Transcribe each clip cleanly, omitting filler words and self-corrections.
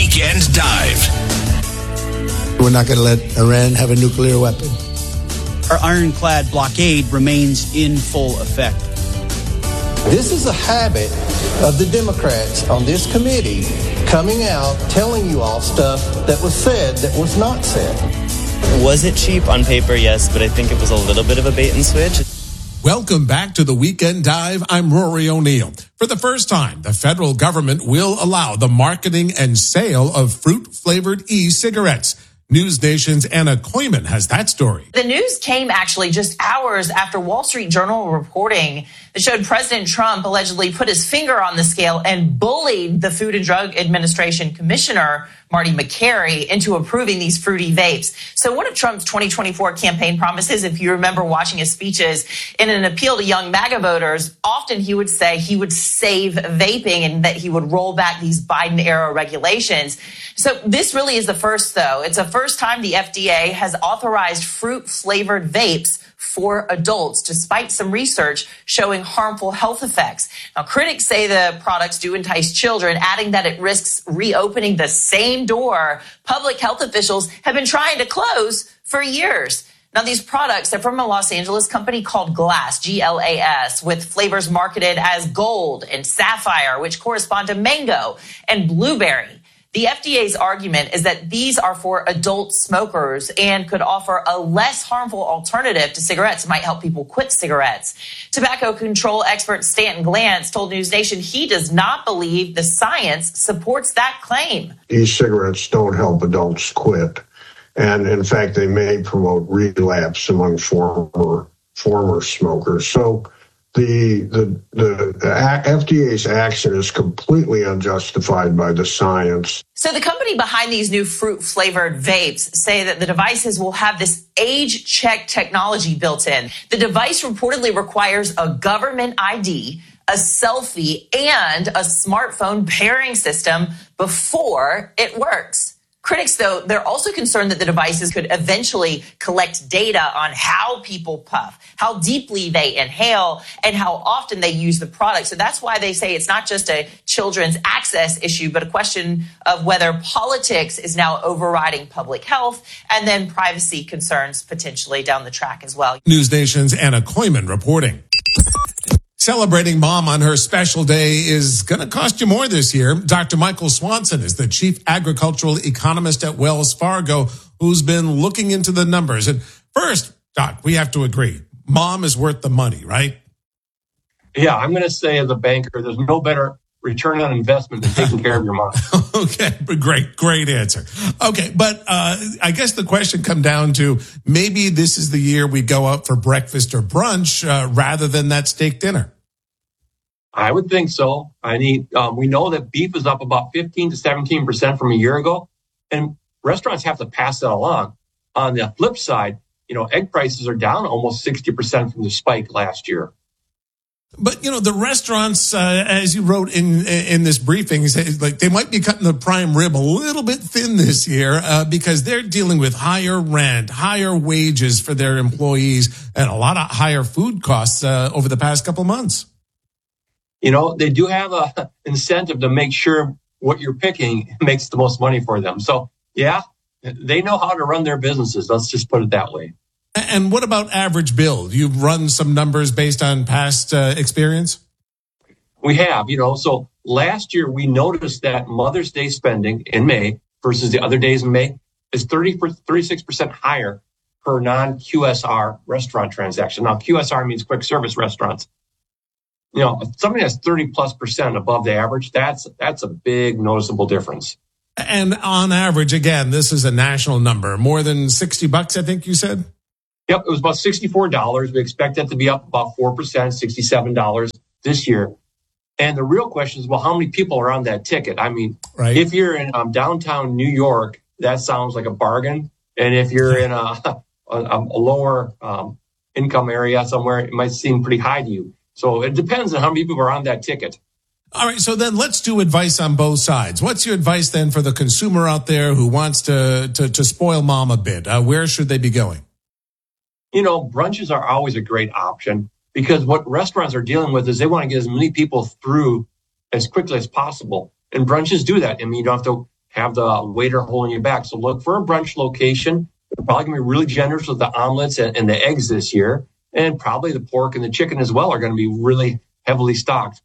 Weekend Dive. We're not going to let Iran have a nuclear weapon. Our ironclad blockade remains in full effect. This is a habit of the Democrats on this committee coming out, telling you all stuff that was said that was not said. Was it cheap on paper? Yes, but I think it was a little bit of a bait and switch. Welcome back to the Weekend Dive. I'm Rory O'Neill. For the first time, the federal government will allow the marketing and sale of fruit-flavored e-cigarettes. News Nation's Anna Koyman has that story. The news came actually just hours after Wall Street Journal reporting that showed President Trump allegedly put his finger on the scale and bullied the Food and Drug Administration Commissioner, Marty McCary, into approving these fruity vapes. So one of Trump's 2024 campaign promises, if you remember watching his speeches, in an appeal to young MAGA voters, often he would say he would save vaping and that he would roll back these Biden-era regulations. So this really is the first, though. It's the first time the FDA has authorized fruit-flavored vapes for adults, despite some research showing harmful health effects. Now, critics say the products do entice children, adding that it risks reopening the same door public health officials have been trying to close for years. Now, these products are from a Los Angeles company called Glass, G-L-A-S, with flavors marketed as gold and sapphire, which correspond to mango and blueberry. The FDA's argument is that these are for adult smokers and could offer a less harmful alternative to cigarettes. It might help people quit cigarettes. Tobacco control expert Stanton Glantz told News Nation he does not believe the science supports that claim. E-cigarettes don't help adults quit. And in fact, they may promote relapse among former smokers. So the FDA's action is completely unjustified by the science. So the company behind these new fruit-flavored vapes say that the devices will have this age check technology built in. The device reportedly requires a government ID, a selfie, and a smartphone pairing system before it works. Critics, though, they're also concerned that the devices could eventually collect data on how people puff, how deeply they inhale, and how often they use the product. So that's why they say it's not just a children's access issue, but a question of whether politics is now overriding public health and then privacy concerns potentially down the track as well. News Nation's Anna Koyman reporting. Celebrating mom on her special day is going to cost you more this year. Dr. Michael Swanson is the chief agricultural economist at Wells Fargo, who's been looking into the numbers. And first, Doc, we have to agree, mom is worth the money, right? Yeah, I'm going to say as a banker, there's no better return on investment than taking care of your mom. Okay, great answer. Okay, but I guess the question comes down to maybe this is the year we go out for breakfast or brunch rather than that steak dinner. I would think so. We know that beef is up about 15 to 17% from a year ago, and restaurants have to pass that along. On the flip side, egg prices are down almost 60% from the spike last year. But, the restaurants, as you wrote in this briefing, like they might be cutting the prime rib a little bit thin this year because they're dealing with higher rent, higher wages for their employees, and a lot of higher food costs over the past couple of months. They do have an incentive to make sure what you're picking makes the most money for them. So, yeah, they know how to run their businesses. Let's just put it that way. And what about average bill? You've run some numbers based on past experience? We have, so last year we noticed that Mother's Day spending in May versus the other days in May is 36% higher per non-QSR restaurant transaction. Now, QSR means quick service restaurants. If somebody has 30+% above the average, that's a big noticeable difference. And on average, again, this is a national number, more than $60, I think you said? Yep, it was about $64. We expect that to be up about 4%, $67 this year. And the real question is, well, how many people are on that ticket? I mean, right. If you're in downtown New York, that sounds like a bargain. And if you're in a lower income area somewhere, it might seem pretty high to you. So it depends on how many people are on that ticket. All right, so then let's do advice on both sides. What's your advice then for the consumer out there who wants to spoil mom a bit? Where should they be going? Brunches are always a great option because what restaurants are dealing with is they want to get as many people through as quickly as possible. And brunches do that. I mean, you don't have to have the waiter holding you back. So look for a brunch location. They're probably going to be really generous with the omelets and the eggs this year. And probably the pork and the chicken as well are going to be really heavily stocked.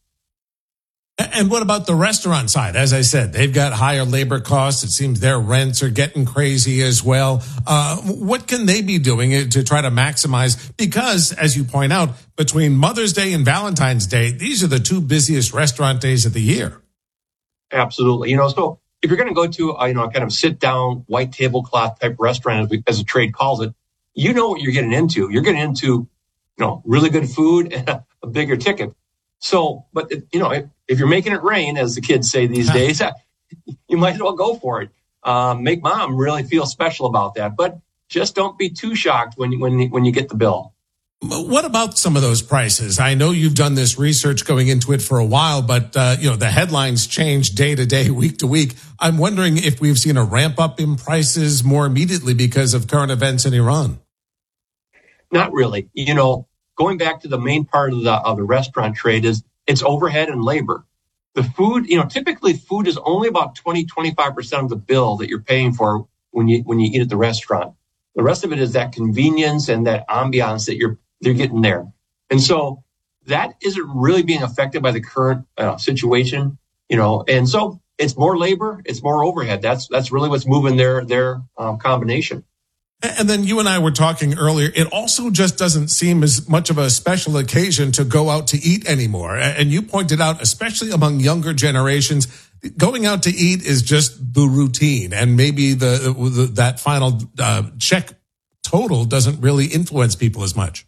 And what about the restaurant side? As I said, they've got higher labor costs. It seems their rents are getting crazy as well. What can they be doing to try to maximize? Because, as you point out, between Mother's Day and Valentine's Day, these are the two busiest restaurant days of the year. Absolutely. So if you're going to go to a kind of sit down white tablecloth type restaurant, as the trade calls it, you know what you're getting into. You're getting into, really good food and a bigger ticket. So, but if you're making it rain, as the kids say these days, you might as well go for it. Make mom really feel special about that, but just don't be too shocked when you get the bill. What about some of those prices? I know you've done this research going into it for a while, but the headlines change day to day, week to week. I'm wondering if we've seen a ramp up in prices more immediately because of current events in Iran. Not really. Going back to the main part of the restaurant trade is it's overhead and labor. The food, typically food is only about 20-25% of the bill that you're paying for when you eat at the restaurant. The rest of it is that convenience and that ambiance that you're getting there. And so that isn't really being affected by the current situation, and so it's more labor, it's more overhead. That's really what's moving their combination. And then you and I were talking earlier, it also just doesn't seem as much of a special occasion to go out to eat anymore. And you pointed out, especially among younger generations, going out to eat is just the routine. And maybe that final check total doesn't really influence people as much.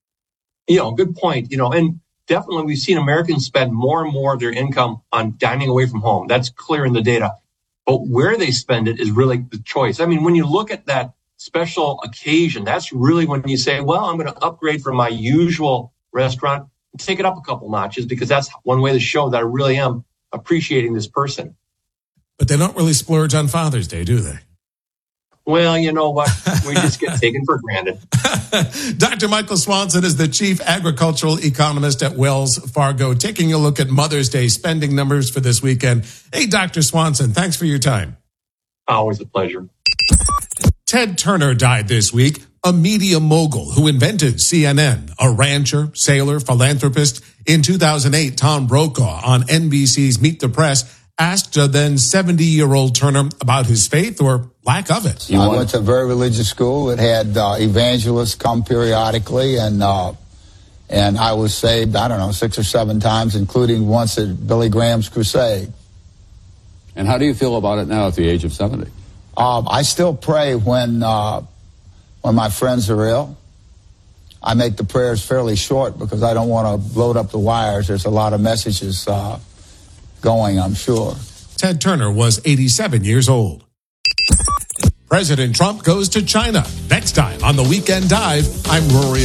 Good point. And definitely we've seen Americans spend more and more of their income on dining away from home. That's clear in the data. But where they spend it is really the choice. I mean, when you look at that special occasion, that's really when you say, well, I'm going to upgrade from my usual restaurant and take it up a couple notches, because that's one way to show that I really am appreciating this person. But they don't really splurge on Father's Day, do they? Well, you know what? We just get taken for granted. Dr. Michael Swanson is the chief agricultural economist at Wells Fargo, taking a look at Mother's Day spending numbers for this weekend. Hey, Dr. Swanson, thanks for your time. Always a pleasure. Ted Turner died this week, a media mogul who invented CNN, a rancher, sailor, philanthropist. In 2008, Tom Brokaw on NBC's Meet the Press asked a then 70-year-old Turner about his faith or lack of it. I went to a very religious school. It had evangelists come periodically, and I was saved, 6 or 7 times, including once at Billy Graham's crusade. And how do you feel about it now at the age of 70? I still pray when my friends are ill. I make the prayers fairly short because I don't want to load up the wires. There's a lot of messages going, I'm sure. Ted Turner was 87 years old. President Trump goes to China. Next time on The Weekend Dive, I'm Rory